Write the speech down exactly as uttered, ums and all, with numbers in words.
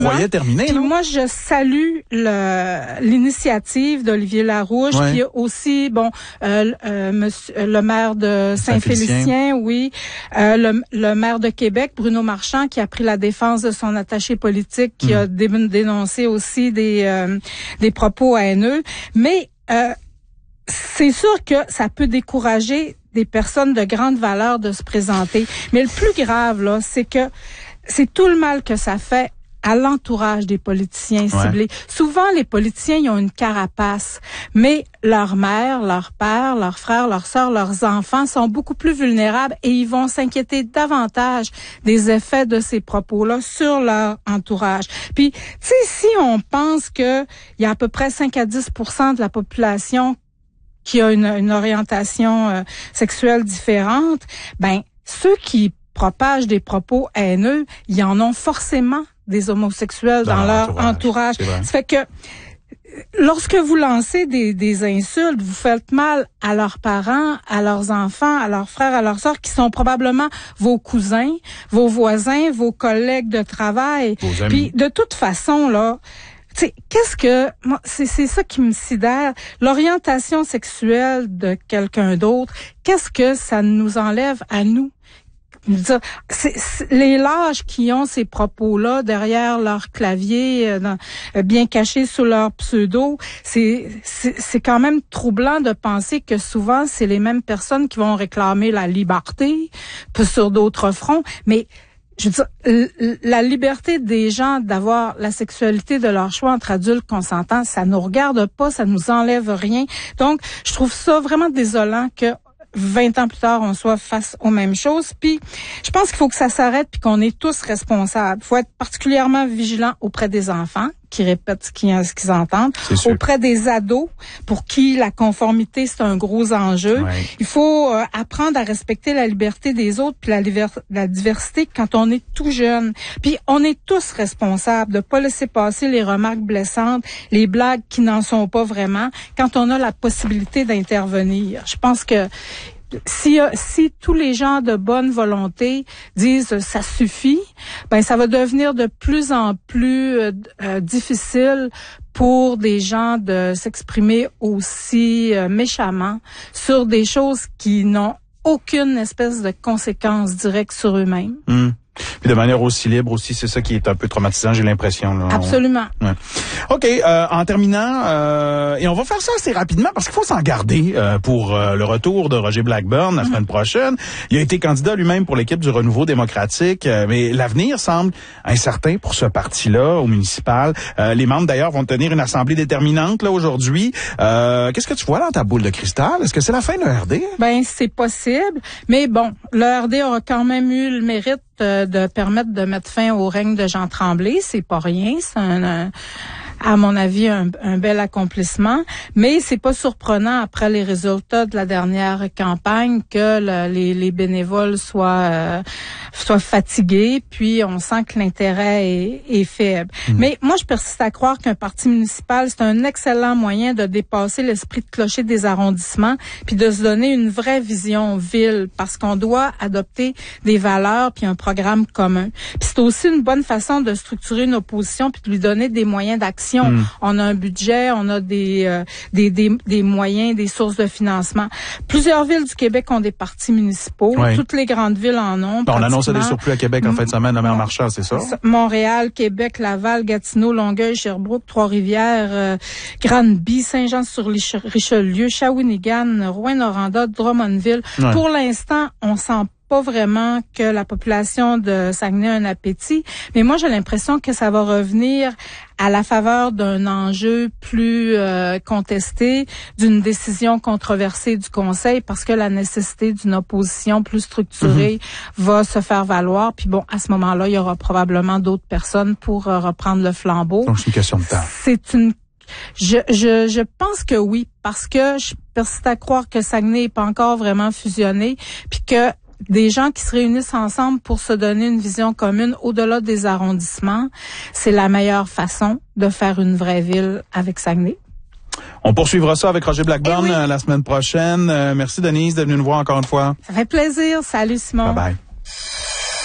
croyais terminer. Puis moi, je salue le, l'initiative d'Olivier Larouche, ouais. puis aussi, bon, euh, euh, monsieur, le maire de Saint-Félicien, Saint-Félicien oui, euh, le, le maire de Québec, Bruno Marchand, qui a pris la défense de son attaché politique, qui mmh. a dé- dénoncé aussi des, euh, des propos haineux. Mais euh, c'est sûr que ça peut décourager des personnes de grande valeur de se présenter. Mais le plus grave, là, c'est que c'est tout le mal que ça fait à l'entourage des politiciens ciblés. Ouais. Souvent, les politiciens, ils ont une carapace, mais leur mère, leur père, leurs frères, leurs sœurs, leurs enfants sont beaucoup plus vulnérables et ils vont s'inquiéter davantage des effets de ces propos-là sur leur entourage. Puis, tu sais, si on pense que il y a à peu près cinq à dix pour cent de la population qui a une, une orientation euh, sexuelle différente, ben ceux qui propagent des propos haineux, il y en ont forcément des homosexuels dans, dans leur entourage. entourage. Ça fait que lorsque vous lancez des, des insultes, vous faites mal à leurs parents, à leurs enfants, à leurs frères, à leurs sœurs, qui sont probablement vos cousins, vos voisins, vos collègues de travail. Puis de toute façon, là, tu sais, qu'est-ce que moi c'est c'est ça qui me sidère, l'orientation sexuelle de quelqu'un d'autre, qu'est-ce que ça nous enlève à nous? C'est, c'est, les lâches qui ont ces propos-là derrière leur clavier, euh, dans, euh, bien cachés sous leur pseudo, c'est, c'est, c'est quand même troublant de penser que souvent c'est les mêmes personnes qui vont réclamer la liberté, peu sur d'autres fronts, mais je veux dire, la liberté des gens d'avoir la sexualité de leur choix entre adultes consentants, ça nous regarde pas, ça nous enlève rien. Donc, je trouve ça vraiment désolant que vingt ans plus tard, on soit face aux mêmes choses. Puis, je pense qu'il faut que ça s'arrête puis qu'on est tous responsables. Il faut être particulièrement vigilant auprès des enfants qui répètent ce qu'ils, ce qu'ils entendent, auprès des ados pour qui la conformité, c'est un gros enjeu. Ouais. Il faut euh, apprendre à respecter la liberté des autres puis la, liber- la diversité quand on est tout jeune. Puis, on est tous responsables de pas laisser passer les remarques blessantes, les blagues qui n'en sont pas vraiment, quand on a la possibilité d'intervenir. Je pense que Si, si tous les gens de bonne volonté disent ça suffit, ben ça va devenir de plus en plus euh, euh, difficile pour des gens de s'exprimer aussi euh, méchamment sur des choses qui n'ont aucune espèce de conséquence directe sur eux-mêmes. Mmh. Puis de manière aussi libre aussi, c'est ça qui est un peu traumatisant, j'ai l'impression. Là. Absolument. Ouais. OK, euh, en terminant, euh, et on va faire ça assez rapidement parce qu'il faut s'en garder euh, pour euh, le retour de Roger Blackburn la mm-hmm. semaine prochaine. Il a été candidat lui-même pour l'équipe du Renouveau démocratique, euh, mais l'avenir semble incertain pour ce parti-là au municipal. Euh, les membres d'ailleurs vont tenir une assemblée déterminante là aujourd'hui. Euh, qu'est-ce que tu vois dans ta boule de cristal? Est-ce que c'est la fin de l'E R D? Ben c'est possible, mais bon, l'E R D aura quand même eu le mérite de permettre de mettre fin au règne de Jean Tremblay. C'est pas rien, c'est un, un à mon avis, un, un bel accomplissement. Mais c'est pas surprenant après les résultats de la dernière campagne que le, les, les bénévoles soient euh, soient fatigués. Puis on sent que l'intérêt est, est faible. Mmh. Mais moi, je persiste à croire qu'un parti municipal, c'est un excellent moyen de dépasser l'esprit de clocher des arrondissements, puis de se donner une vraie vision ville, parce qu'on doit adopter des valeurs puis un programme commun. Puis c'est aussi une bonne façon de structurer une opposition puis de lui donner des moyens d'action. Mmh. On a un budget, on a des, euh, des, des, des moyens, des sources de financement. Plusieurs villes du Québec ont des partis municipaux. Oui. Toutes les grandes villes en ont. On annonce des surplus à Québec en fin de semaine, la maire Marchand, c'est ça? Montréal, Québec, Laval, Gatineau, Longueuil, Sherbrooke, Trois-Rivières, euh, Granby, Saint-Jean-sur-Richelieu, Shawinigan, Rouyn-Noranda, Drummondville. Oui. Pour l'instant, on sent pas vraiment que la population de Saguenay a un appétit, mais moi j'ai l'impression que ça va revenir à la faveur d'un enjeu plus euh, contesté, d'une décision controversée du Conseil, parce que la nécessité d'une opposition plus structurée mm-hmm. va se faire valoir. Puis bon, à ce moment-là, il y aura probablement d'autres personnes pour euh, reprendre le flambeau. Donc c'est une question de temps. C'est une Je, je, je pense que oui, parce que je persiste à croire que Saguenay n'est pas encore vraiment fusionné, puis que des gens qui se réunissent ensemble pour se donner une vision commune au-delà des arrondissements, c'est la meilleure façon de faire une vraie ville avec Saguenay. On poursuivra ça avec Roger Blackburn oui. la semaine prochaine. Euh, merci Denise d'être venue nous voir encore une fois. Ça fait plaisir. Salut Simon. Bye bye.